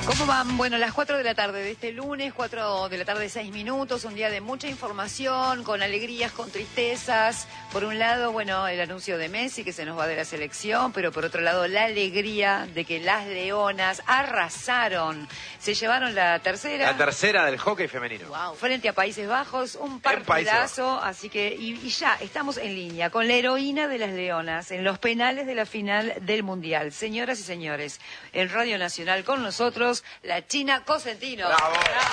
¿Cómo van? Bueno, las 4 de la tarde de este lunes, 4 de la tarde, 6 minutos, un día de mucha información, con alegrías, con tristezas. Por un lado, bueno, el anuncio de Messi, que se nos va de la selección, pero por otro lado, la alegría de que las Leonas arrasaron. Se llevaron la tercera. La tercera del hockey femenino. Wow. Frente a Países Bajos, un partidazo, así que, y ya estamos en línea con la heroína de las Leonas en los penales de la final del Mundial. Señoras y señores, en Radio Nacional con nosotros, la China Cosentino. ¡Bravo!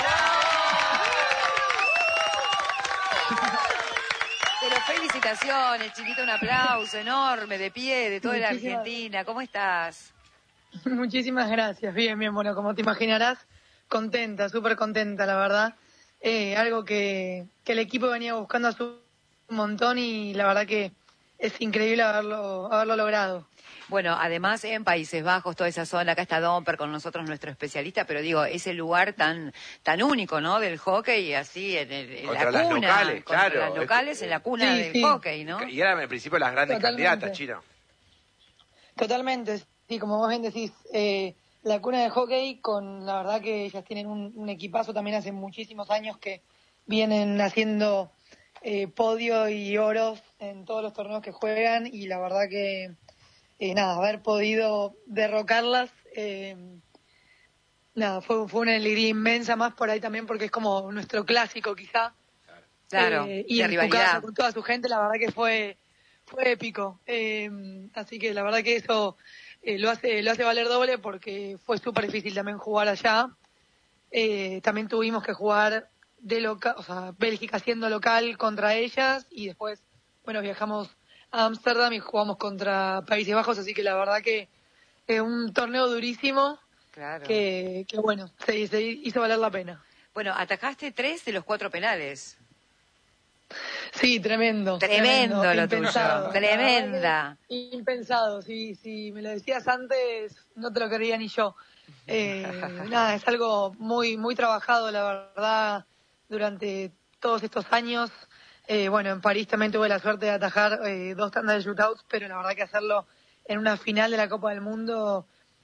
Pero felicitaciones, Chinita, un aplauso enorme, de pie, de toda la Argentina. ¿Cómo estás? Muchísimas gracias. Bien, bueno, como te imaginarás, contenta, súper contenta, la verdad. Algo que el equipo venía buscando hace un montón y la verdad que es increíble haberlo logrado. Bueno, además en Países Bajos, toda esa zona, acá está Domper con nosotros, nuestro especialista, pero digo, ese lugar tan único, ¿no?, del hockey, así en contra la las cuna, locales, contra claro. las locales, en la cuna del hockey, ¿no? Y eran en principio las grandes candidatas, China. Totalmente, sí, como vos bien decís, la cuna del hockey, con la verdad que ellas tienen un equipazo, también hace muchísimos años que vienen haciendo podio y oros en todos los torneos que juegan, y la verdad que haber podido derrocarlas, fue una alegría inmensa, más por ahí también porque es como nuestro clásico quizá. Claro, y de en rivalidad. su casa, con toda su gente, la verdad que fue épico. Así que la verdad que eso lo hace valer doble, porque fue súper difícil también jugar allá. También tuvimos que jugar de local, o sea, Bélgica siendo local contra ellas, y después, bueno, viajamos a Ámsterdam y jugamos contra Países Bajos, así que la verdad que es un torneo durísimo. Claro. Que bueno, se hizo valer la pena. Bueno, atajaste 3 de los 4 penales. Sí, tremendo Lo impensado, tuyo, tremenda. Impensado, si me lo decías antes, no te lo creía ni yo. Es algo muy, muy trabajado, la verdad, durante todos estos años. Bueno, en París también tuve la suerte de atajar 2 tandas de shootouts, pero la verdad que hacerlo en una final de la Copa del Mundo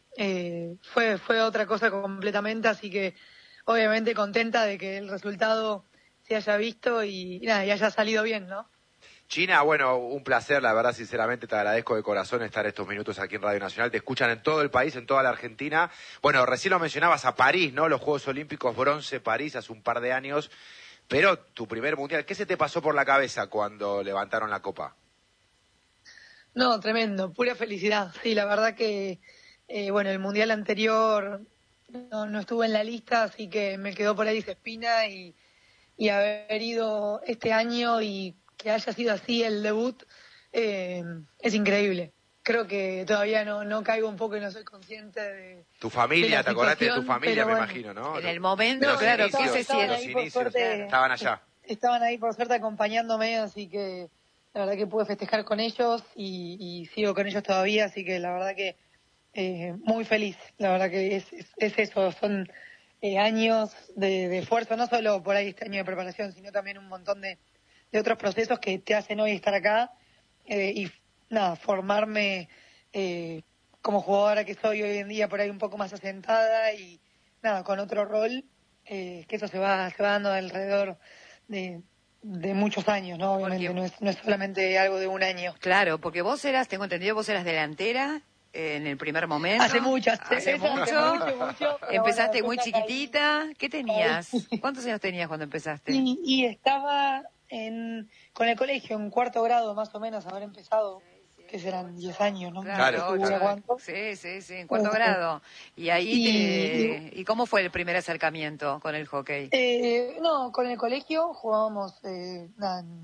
fue otra cosa completamente, así que obviamente contenta de que el resultado se haya visto y haya salido bien, ¿no? China, bueno, un placer, la verdad, sinceramente te agradezco de corazón estar estos minutos aquí en Radio Nacional. Te escuchan en todo el país, en toda la Argentina. Bueno, recién lo mencionabas a París, ¿no? Los Juegos Olímpicos bronce París hace un par de años. Pero tu primer mundial, ¿qué se te pasó por la cabeza cuando levantaron la copa? No, tremendo, pura felicidad. Sí, la verdad que, bueno, el mundial anterior no estuve en la lista, así que me quedó por ahí esa espina, y haber ido este año y que haya sido así el debut, es increíble. Creo que todavía no caigo un poco y no soy consciente de tu familia, de te acordaste de tu familia, me bueno, imagino, ¿no? En el momento, claro, ¿qué se siente? Los inicios, estaban allá. Estaban ahí por suerte acompañándome, así que la verdad que pude festejar con ellos y sigo con ellos todavía, así que la verdad que muy feliz. La verdad que es eso, son años de esfuerzo, no solo por ahí este año de preparación, sino también un montón de otros procesos que te hacen hoy estar acá, y formarme como jugadora que soy hoy en día, por ahí un poco más asentada y con otro rol, que eso se va dando alrededor de muchos años, ¿no? Obviamente no es solamente algo de un año. Claro, porque vos tengo entendido, vos eras delantera en el primer momento. Hace mucho. Empezaste muy chiquitita. ¿Qué tenías? ¿Cuántos años tenías cuando empezaste? Y estaba con el colegio, en 4º grado más o menos, haber empezado, que serán 10 años, ¿no? Claro. Sí, en 4º grado. Y ahí ¿y cómo fue el primer acercamiento con el hockey? Con el colegio jugábamos en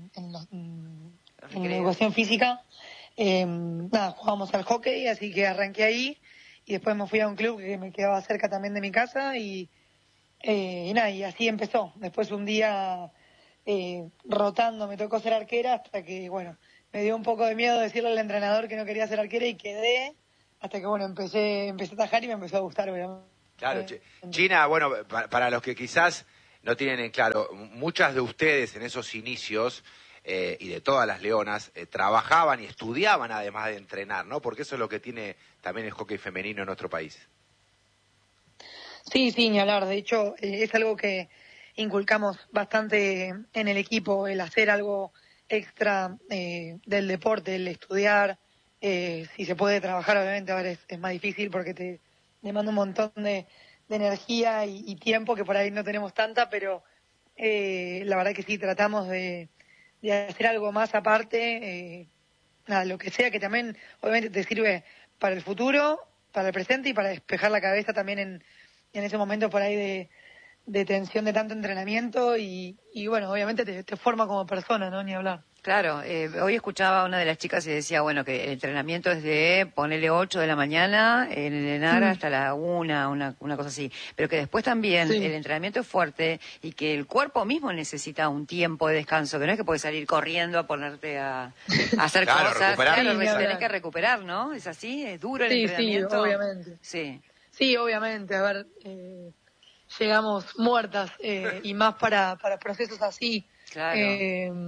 educación física. Jugábamos al hockey, así que arranqué ahí y después me fui a un club que me quedaba cerca también de mi casa y así empezó. Después un día rotando me tocó ser arquera, hasta que bueno, me dio un poco de miedo decirle al entrenador que no quería ser arquera y quedé, hasta que bueno, empecé a atajar y me empezó a gustar, obviamente. Claro, China, bueno, para los que quizás no tienen en claro, muchas de ustedes en esos inicios y de todas las leonas trabajaban y estudiaban además de entrenar, ¿no? Porque eso es lo que tiene también el hockey femenino en nuestro país. Sí, sí, ni hablar. De hecho, es algo que inculcamos bastante en el equipo, el hacer algo extra del deporte, el estudiar. Si se puede trabajar, obviamente ahora es más difícil porque te demanda un montón de energía y tiempo que por ahí no tenemos tanta, pero la verdad que sí, tratamos de hacer algo más aparte, nada, lo que sea que también obviamente te sirve para el futuro, para el presente y para despejar la cabeza también en ese momento por ahí de tensión de tanto entrenamiento y bueno, obviamente te forma como persona, ¿no? Ni hablar. Claro, hoy escuchaba a una de las chicas y decía, bueno, que el entrenamiento es de ponerle 8 de la mañana en el Enara hasta la una cosa así, pero que después también Sí. el entrenamiento es fuerte y que el cuerpo mismo necesita un tiempo de descanso, que no es que puedes salir corriendo a ponerte a hacer Claro, cosas, recuperar. claro, Sí, ni tenés hablar. que recuperar, ¿no? ¿Es así? ¿Es duro el Sí, sí, entrenamiento? obviamente. Sí, Sí, obviamente. A ver, llegamos muertas y más para procesos así, claro.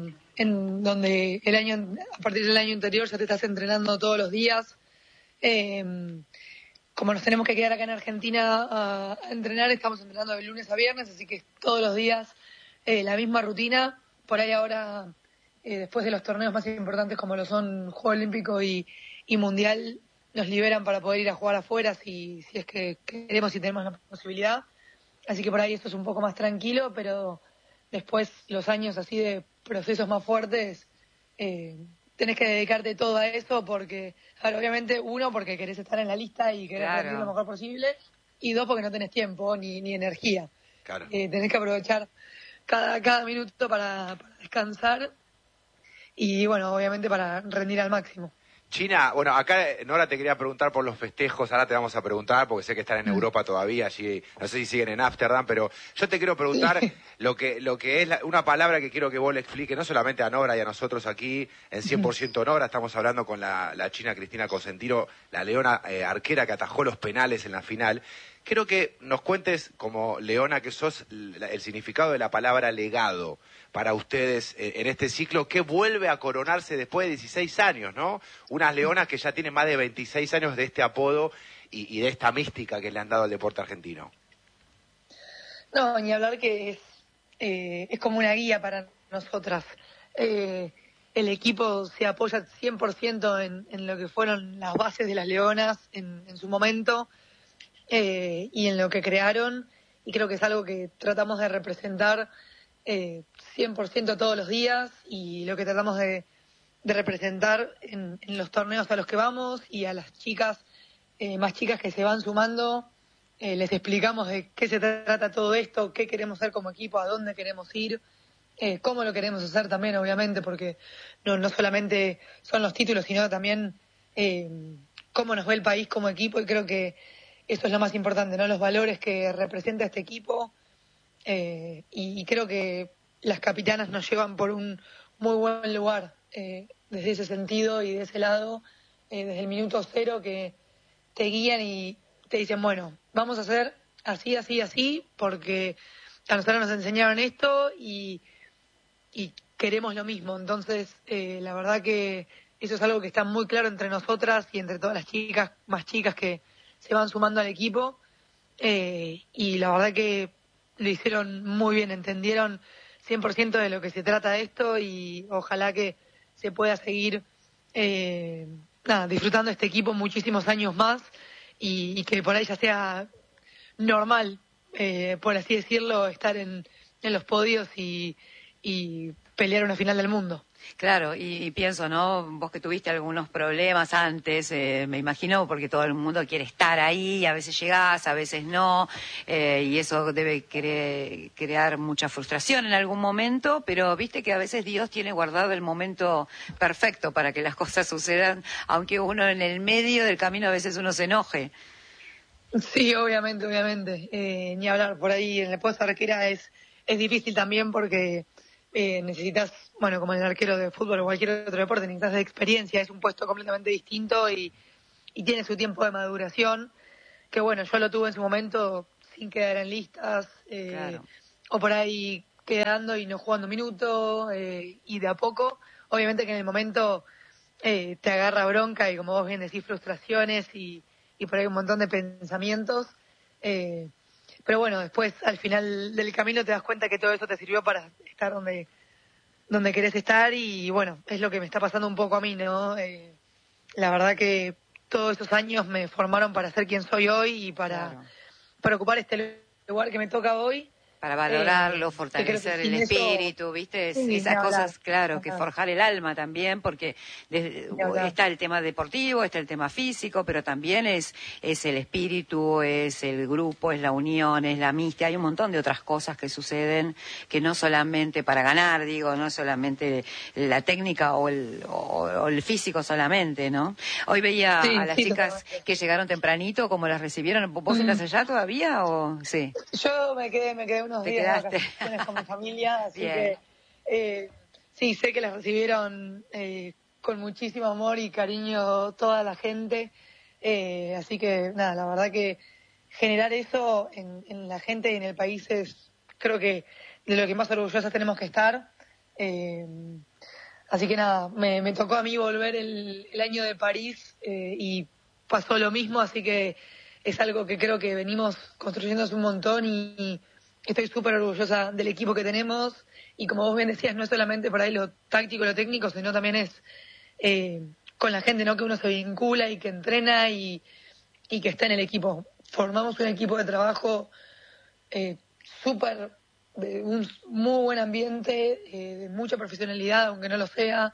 en donde a partir del año anterior ya te estás entrenando todos los días. Eh, Como nos tenemos que quedar acá en Argentina a entrenar, estamos entrenando de lunes a viernes, así que todos los días la misma rutina. Por ahí ahora, después de los torneos más importantes como lo son Juego Olímpico y Mundial, nos liberan para poder ir a jugar afuera si es que queremos y tenemos la posibilidad. Así que por ahí esto es un poco más tranquilo, pero después los años así de procesos más fuertes, eh, tenés que dedicarte todo a eso porque, claro, obviamente, uno, porque querés estar en la lista y querés rendir lo Claro. mejor posible, y dos, porque no tenés tiempo ni energía. Claro. Tenés que aprovechar cada minuto para descansar y, bueno, obviamente para rendir al máximo. China, bueno, acá Nora te quería preguntar por los festejos, ahora te vamos a preguntar, porque sé que están en Europa todavía, allí, no sé si siguen en Ámsterdam, pero yo te quiero preguntar lo que es una palabra que quiero que vos le expliques, no solamente a Nora y a nosotros aquí, en 100% Nora, estamos hablando con la china Cristina Cosentino, la leona arquera que atajó los penales en la final. Quiero que nos cuentes, como leona que sos, el significado de la palabra legado para ustedes en este ciclo que vuelve a coronarse después de 16 años, ¿no? Unas leonas que ya tienen más de 26 años de este apodo y de esta mística que le han dado al deporte argentino. No, ni hablar que es como una guía para nosotras. El equipo se apoya 100% en lo que fueron las bases de las Leonas en su momento y en lo que crearon. Y creo que es algo que tratamos de representar 100% todos los días y lo que tratamos de representar en los torneos a los que vamos y a las chicas, más chicas que se van sumando. Les explicamos de qué se trata todo esto, qué queremos hacer como equipo, a dónde queremos ir, cómo lo queremos hacer también, obviamente, porque no solamente son los títulos, sino también cómo nos ve el país como equipo y creo que eso es lo más importante, ¿no? Los valores que representa este equipo y creo que las capitanas nos llevan por un muy buen lugar desde ese sentido y de ese lado, desde el minuto cero que te guían y te dicen, bueno, vamos a hacer así, así, así, porque a nosotros nos enseñaron esto y queremos lo mismo. Entonces, la verdad que eso es algo que está muy claro entre nosotras y entre todas las chicas, más chicas que se van sumando al equipo. Y la verdad que lo hicieron muy bien, entendieron 100% de lo que se trata esto y ojalá que se pueda seguir disfrutando este equipo muchísimos años más y que por ahí ya sea normal, por así decirlo, estar en los podios y pelear una final del mundo. Claro, y pienso, ¿no? Vos que tuviste algunos problemas antes, me imagino, porque todo el mundo quiere estar ahí, a veces llegás, a veces no, y eso debe crear mucha frustración en algún momento, pero viste que a veces Dios tiene guardado el momento perfecto para que las cosas sucedan, aunque uno en el medio del camino a veces uno se enoje. Sí, obviamente, obviamente. Ni hablar por ahí en el puesto de arquera es difícil también porque necesitas, bueno, como el arquero de fútbol o cualquier otro deporte, necesitas de experiencia, es un puesto completamente distinto y tiene su tiempo de maduración, que bueno, yo lo tuve en su momento sin quedar en listas, Claro. o por ahí quedando y no jugando minutos, y de a poco, obviamente que en el momento te agarra bronca y como vos bien decís, frustraciones y por ahí un montón de pensamientos, pero bueno, después al final del camino te das cuenta que todo eso te sirvió para estar donde querés estar y bueno, es lo que me está pasando un poco a mí, ¿no? La verdad que todos esos años me formaron para ser quien soy hoy y para ocupar este lugar que me toca hoy. Para valorarlo, fortalecer el espíritu, ¿viste? Esas cosas, claro, que forjar el alma también, porque está el tema deportivo, está el tema físico, pero también es el espíritu, es el grupo, es la unión, es la amistad. Hay un montón de otras cosas que suceden que no solamente para ganar, digo, no solamente la técnica o el físico solamente, ¿no? Hoy veía a las chicas que llegaron tempranito, ¿cómo las recibieron? ¿Vos estás allá todavía o...? Sí. Yo me quedé unos días de vacaciones con mi familia, así que sí, sé que las recibieron con muchísimo amor y cariño toda la gente, así que nada, la verdad que generar eso en la gente y en el país es, creo que de lo que más orgullosas tenemos que estar, así que nada, me tocó a mí volver el año de París y pasó lo mismo, así que es algo que creo que venimos construyendo hace un montón y estoy súper orgullosa del equipo que tenemos y como vos bien decías, no es solamente por ahí lo táctico, lo técnico, sino también es con la gente, ¿no? Que uno se vincula y que entrena y que está en el equipo. Formamos un equipo de trabajo súper, de un muy buen ambiente, de mucha profesionalidad, aunque no lo sea.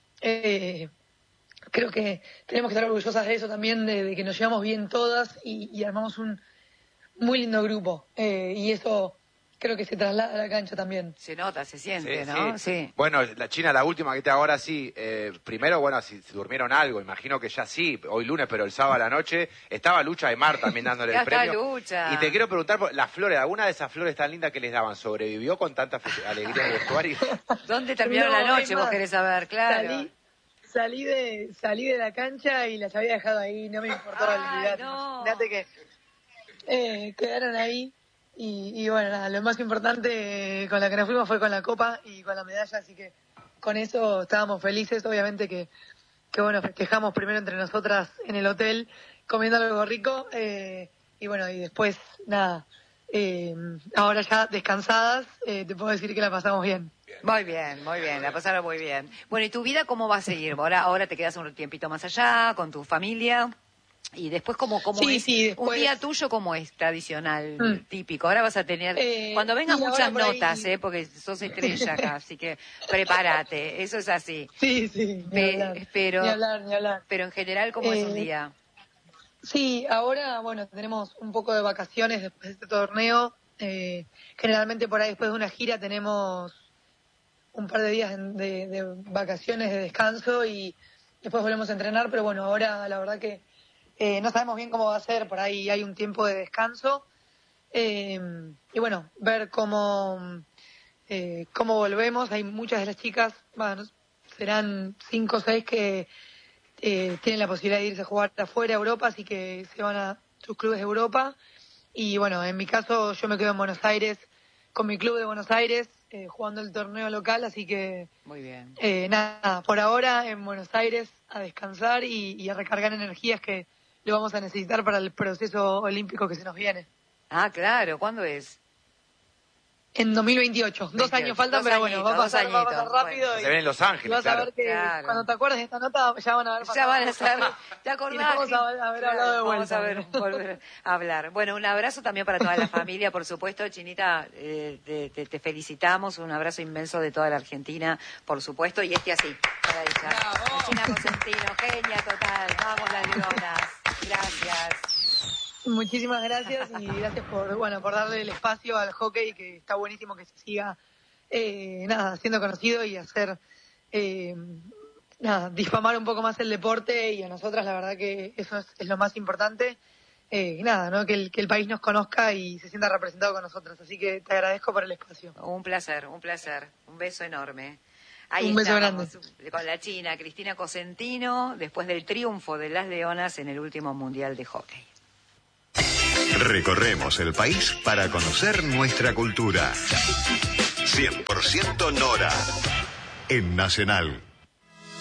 Creo que tenemos que estar orgullosas de eso también, de que nos llevamos bien todas y armamos un muy lindo grupo, y eso creo que se traslada a la cancha también. Se nota, se siente, ¿no? Sí. Bueno, la China, la última que te ahora sí, primero, bueno, si durmieron algo, imagino que ya sí, hoy lunes, pero el sábado a la noche, estaba Lucha de Mar también dándole el premio. Lucha. Y te quiero preguntar, las flores, ¿alguna de esas flores tan lindas que les daban sobrevivió con tanta alegría en el vestuario? ¿Dónde terminó la noche? Vos querés saber, claro. Salí de la cancha y las había dejado ahí, no me importó la realidad. Imagínate que quedaron ahí y bueno, nada, lo más importante con la que nos fuimos fue con la copa y con la medalla, así que con eso estábamos felices. Obviamente que bueno, festejamos primero entre nosotras en el hotel comiendo algo rico y bueno, y después nada, ahora ya descansadas, te puedo decir que la pasamos bien. Muy bien, la pasaron muy bien. Bueno, ¿y tu vida cómo va a seguir? Ahora te quedas un tiempito más allá con tu familia. Y después, ¿cómo es? Después... Un día tuyo, ¿cómo es? Tradicional, típico. Ahora vas a tener, cuando vengan muchas notas, porque sos estrella acá, así que prepárate, eso es así. Sí, ni hablar. Pero en general, ¿cómo es un día? Sí, ahora, bueno, tenemos un poco de vacaciones después de este torneo. Generalmente por ahí después de una gira tenemos un par de días de vacaciones, de descanso y después volvemos a entrenar, pero bueno, ahora la verdad que no sabemos bien cómo va a ser, por ahí hay un tiempo de descanso y bueno, ver cómo volvemos. Hay muchas de las chicas, bueno, serán 5 o 6 que tienen la posibilidad de irse a jugar afuera, a Europa, así que se van a sus clubes de Europa y bueno, en mi caso yo me quedo en Buenos Aires con mi club de Buenos Aires jugando el torneo local, así que muy bien. Nada, por ahora en Buenos Aires a descansar y a recargar energías que lo vamos a necesitar para el proceso olímpico que se nos viene. Ah, claro, ¿cuándo es? En 2028. 2 años faltan, pero bueno, va a pasar rápido. Bueno. Se ven en Los Ángeles, vas a ver que cuando te acuerdes de esta nota ya van a haber pasado. Ya van a ser, ¿te acordás? Vamos a haber hablado de vuelta. Vamos a volver a hablar. Bueno, un abrazo también para toda la familia, por supuesto. Chinita, te felicitamos. Un abrazo inmenso de toda la Argentina, por supuesto. Y así, para ella. China Cosentino, genia total. Vamos las leonas. Gracias. Muchísimas gracias y gracias por darle el espacio al hockey, que está buenísimo que se siga siendo conocido y hacer difamar un poco más el deporte, y a nosotras la verdad que eso es lo más importante, ¿no? Que el país nos conozca y se sienta representado con nosotras, así que te agradezco por el espacio. Un placer, un beso enorme. Ahí un beso grande. Con la China, Cristina Cosentino, después del triunfo de las Leonas en el último Mundial de Hockey. Recorremos el país para conocer nuestra cultura. 100% Nora en Nacional.